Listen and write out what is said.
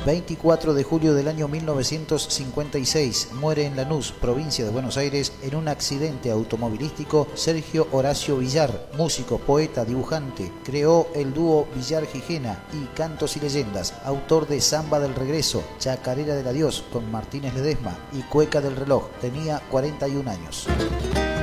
24 de julio del año 1956, muere en Lanús, provincia de Buenos Aires, en un accidente automovilístico Sergio Horacio Villar, músico, poeta, dibujante. Creó el dúo Villar-Gijena y Cantos y Leyendas, autor de Samba del Regreso, Chacarera del Adiós con Martínez Ledesma y Cueca del Reloj. Tenía 41 años.